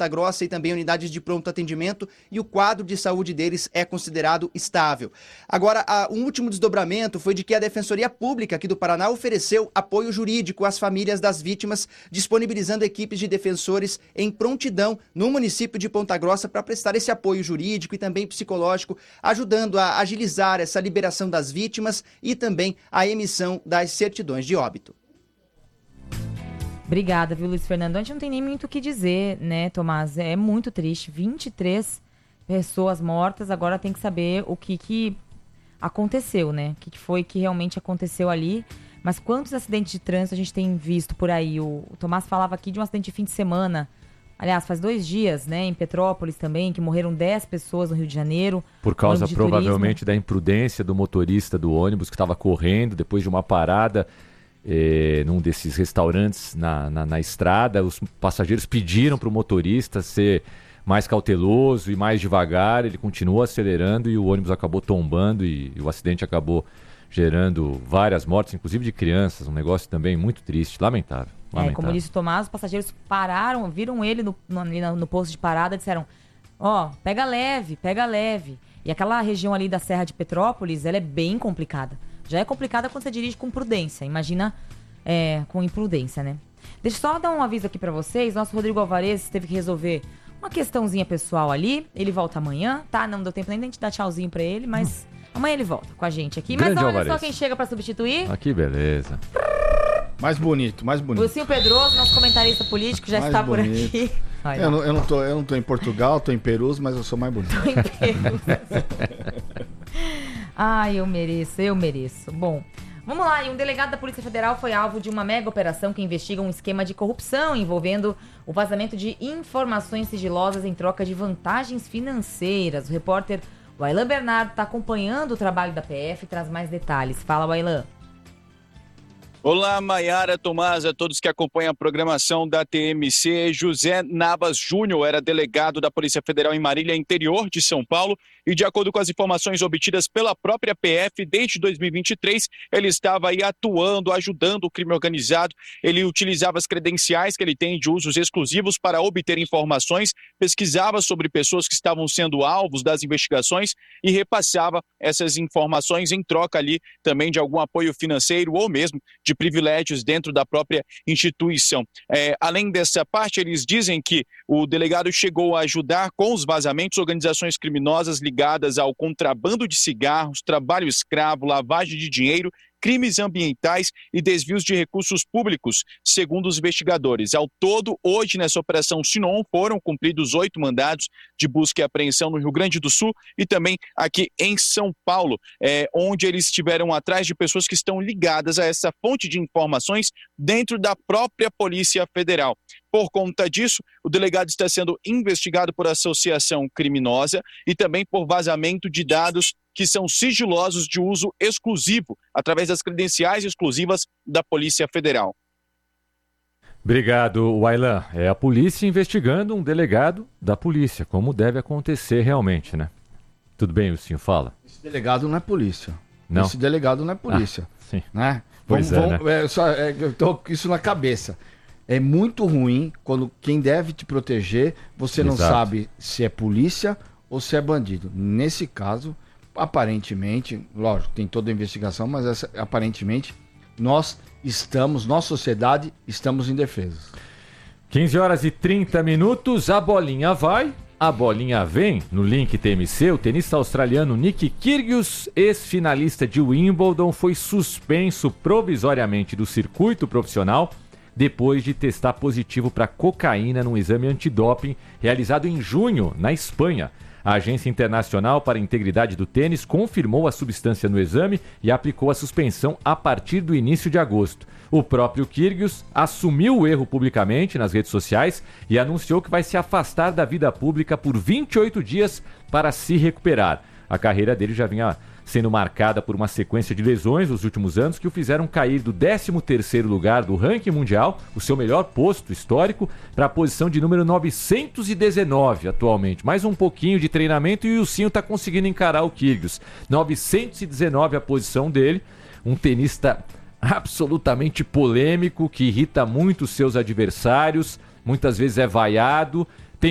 Ponta Grossa e também unidades de pronto atendimento, e o quadro de saúde deles é considerado estável. Agora, um último desdobramento foi de que a Defensoria Pública aqui do Paraná ofereceu apoio jurídico às famílias das vítimas, disponibilizando equipes de defensores em prontidão no município de Ponta Grossa para prestar esse apoio jurídico e também psicológico, ajudando a agilizar essa liberação das vítimas e também a emissão das certidões de óbito. Obrigada, viu, Luiz Fernando? A gente não tem nem muito o que dizer, né, Tomás? É muito triste. 23 pessoas mortas, agora tem que saber o que aconteceu, né? O que foi que realmente aconteceu ali. Mas quantos acidentes de trânsito a gente tem visto por aí? O Tomás falava aqui de um acidente de fim de semana. Aliás, faz 2 dias, né, em Petrópolis também, que morreram 10 pessoas no Rio de Janeiro. Por causa, provavelmente, da imprudência do motorista do ônibus que estava correndo depois de uma parada num desses restaurantes na estrada. Os passageiros pediram para o motorista ser mais cauteloso e mais devagar. Ele continuou acelerando e o ônibus acabou tombando e o acidente acabou gerando várias mortes, inclusive de crianças. Um negócio também muito triste, lamentável. Como disse o Tomás, os passageiros pararam, viram ele no posto de parada e disseram: pega leve. E aquela região ali da Serra de Petrópolis, ela é bem complicada. Já é complicada quando você dirige com prudência. Imagina com imprudência, né? Deixa eu só dar um aviso aqui pra vocês. Nosso Rodrigo Alvarez teve que resolver uma questãozinha pessoal ali. Ele volta amanhã, tá? Não deu tempo nem de a gente dar tchauzinho pra ele, mas amanhã ele volta com a gente aqui. Grande mas olha Alvarez. Só quem chega pra substituir. Que beleza. Mais bonito. Lucinho Pedroso, nosso comentarista político, já está por aqui. Eu não tô em Portugal, tô em Perus, mas eu sou mais bonito. Tô em Perus. Eu mereço. Bom, vamos lá. E um delegado da Polícia Federal foi alvo de uma mega operação que investiga um esquema de corrupção envolvendo o vazamento de informações sigilosas em troca de vantagens financeiras. O repórter Wailan Bernardo está acompanhando o trabalho da PF e traz mais detalhes. Fala, Wailan. Olá, Maiara, Tomás, a todos que acompanham a programação da TMC. José Navas Júnior era delegado da Polícia Federal em Marília, interior de São Paulo, e de acordo com as informações obtidas pela própria PF, desde 2023, ele estava aí atuando, ajudando o crime organizado. Ele utilizava as credenciais que ele tem de usos exclusivos para obter informações, pesquisava sobre pessoas que estavam sendo alvos das investigações e repassava essas informações em troca ali também de algum apoio financeiro ou mesmo de privilégios dentro da própria instituição. Além dessa parte, eles dizem que o delegado chegou a ajudar com os vazamentos organizações criminosas ligadas ao contrabando de cigarros, trabalho escravo, lavagem de dinheiro, crimes ambientais e desvios de recursos públicos, segundo os investigadores. Ao todo, hoje, nessa operação Sinon, foram cumpridos 8 mandados de busca e apreensão no Rio Grande do Sul e também aqui em São Paulo, onde eles estiveram atrás de pessoas que estão ligadas a essa fonte de informações dentro da própria Polícia Federal. Por conta disso, o delegado está sendo investigado por associação criminosa e também por vazamento de dados que são sigilosos de uso exclusivo, através das credenciais exclusivas da Polícia Federal. Obrigado, Wailan. É a polícia investigando um delegado da polícia, como deve acontecer realmente, né? Tudo bem, Lucinho, fala. Esse delegado não é polícia. Não? Esse delegado não é polícia. Sim. Né? Pois eu tô com isso na cabeça. É muito ruim quando quem deve te proteger, você não sabe se é polícia ou se é bandido. Nesse caso, aparentemente, lógico, tem toda a investigação, mas aparentemente nossa sociedade, estamos indefesos. 15h30, a bolinha vai, a bolinha vem. No link TMC, o tenista australiano Nick Kyrgios, ex-finalista de Wimbledon, foi suspenso provisoriamente do circuito profissional depois de testar positivo para cocaína num exame antidoping realizado em junho, na Espanha. A Agência Internacional para a Integridade do Tênis confirmou a substância no exame e aplicou a suspensão a partir do início de agosto. O próprio Kyrgios assumiu o erro publicamente nas redes sociais e anunciou que vai se afastar da vida pública por 28 dias para se recuperar. A carreira dele já vinha sendo marcada por uma sequência de lesões nos últimos anos que o fizeram cair do 13º lugar do ranking mundial, o seu melhor posto histórico, para a posição de número 919 atualmente. Mais um pouquinho de treinamento e o Cinho está conseguindo encarar o Kyrgios. 919 a posição dele, um tenista absolutamente polêmico, que irrita muito os seus adversários, muitas vezes é vaiado,